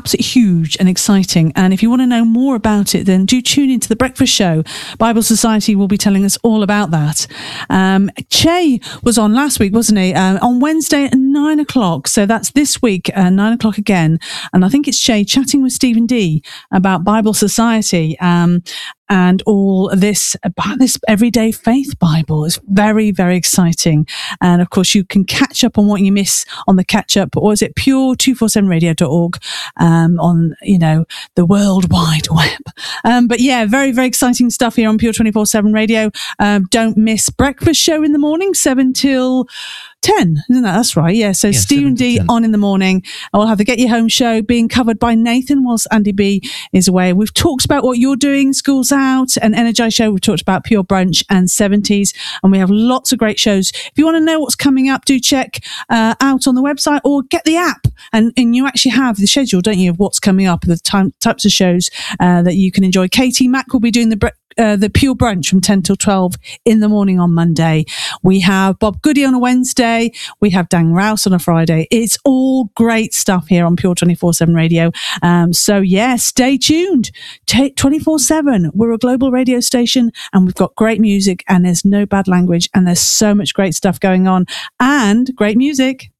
absolutely huge and exciting. And if you want to know more about it, then do tune into The Breakfast Show. Bible Society will be telling us all about that. Che was on last week, wasn't he? On Wednesday at 9 o'clock. So that's this week, 9 o'clock again. And I think it's Che chatting with Stephen D about Bible Society. And all this about this Everyday Faith Bible is very, very exciting. And of course, you can catch up on what you miss on the catch up, or is it pure247radio.org on, the World Wide Web. But yeah, very, very exciting stuff here on Pure 24/7 Radio. Don't miss Breakfast Show in the morning, 7 till 10, isn't that? That's right. Yeah. So Stephen D on in the morning. I'll have the Get You Home show being covered by Nathan whilst Andy B is away. We've talked about what you're doing, School's Out, and Energize Show. We've talked about Pure Brunch and 70s, and we have lots of great shows. If you want to know what's coming up, do check out on the website or get the app, and you actually have the schedule, don't you, of what's coming up, the types of shows that you can enjoy. Katie Mack will be doing the Pure Brunch from 10 till 12 in the morning on Monday. We have Bob Goody on a Wednesday. We have Dan Rouse on a Friday. It's all great stuff here on Pure 24/7 Radio. So yeah, stay tuned. 24/7. We're a global radio station and we've got great music and there's no bad language and there's so much great stuff going on and great music.